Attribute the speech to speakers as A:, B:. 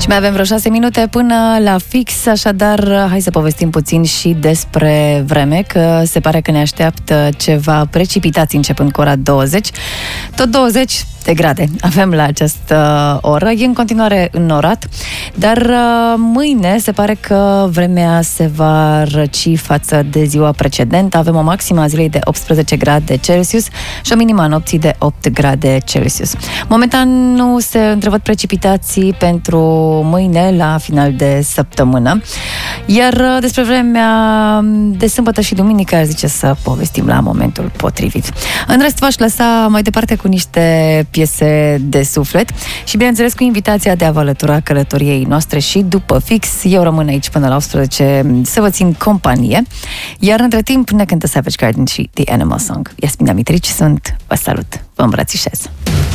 A: Și mai avem vreo 6 minute până la fix, așadar hai să povestim puțin și despre vreme, că se pare că ne așteaptă ceva precipitații începând cu ora 20. Tot 20 de grade avem la această oră. E în continuare înnorat, dar mâine se pare că vremea se va răci față de ziua precedentă. Avem o maximă a zilei de 18 grade Celsius și o minimă a nopții de 8 grade Celsius. Momentan nu se întrevăd precipitații pentru mâine la final de săptămână. Iar despre vremea de sâmbătă și duminică aș zice să povestim la momentul potrivit. În rest v-aș lăsa mai departe cu niște piese de suflet și bineînțeles cu invitația de a vă alătura călătoriei noastre și după fix. Eu rămân aici până la 18 să vă țin companie, iar între timp ne cântă Savage Garden și The Animal Song. Iasmina Mitrici sunt, vă salut, vă îmbrățișez.